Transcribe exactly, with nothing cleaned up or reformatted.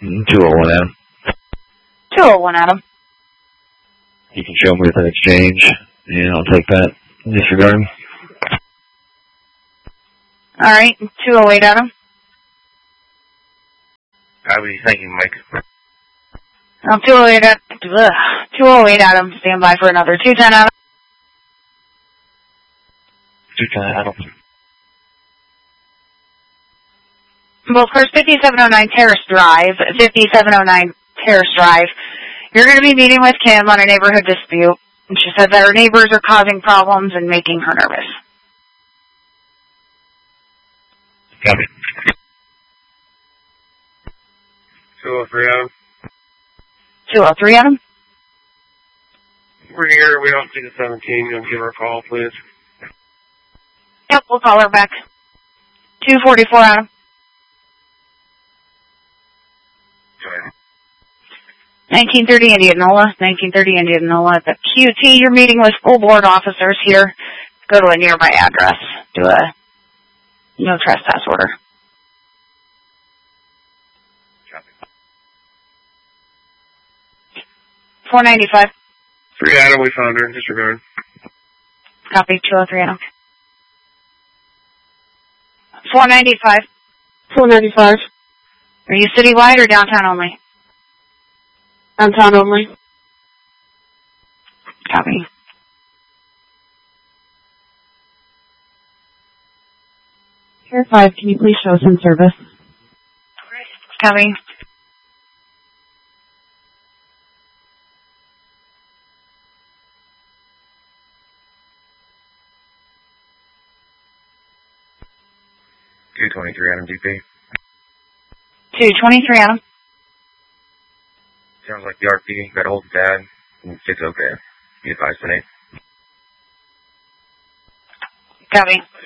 two oh one Adam. two oh one Adam. You can show me with an exchange, and I'll take that. Disregard. All right, two oh eight Adam. Copy. Thank you, Mike. Oh, two oh eight, ugh, two oh eight Adam. Stand by for another two ten Adam. two ten Adam. Both cars, fifty-seven oh nine Terrace Drive, fifty-seven oh nine Terrace Drive. You're going to be meeting with Kim on a neighborhood dispute. And she said that her neighbors are causing problems and making her nervous. Copy. two oh three Adam. two oh three Adam. We're here. We don't see the seventeen. You want to give her a call, please? Yep, we'll call her back. two forty-four Adam. nineteen thirty Indianola, nineteen thirty Indianola at the Q T. You're meeting with school board officers here. Go to a nearby address. Do a no trespass order. four ninety-five. three Adam, we found her. Disregard. Copy, two oh three Adam. four ninety-five. four ninety-five. Are you citywide or downtown only? Downtown only. Copy. Here five, can you please show us in service? Copy. two twenty-three Adam, D P. two twenty-three Adam. Sounds like the R P got a hold of Dad, and it's okay. Be advised today. Copy.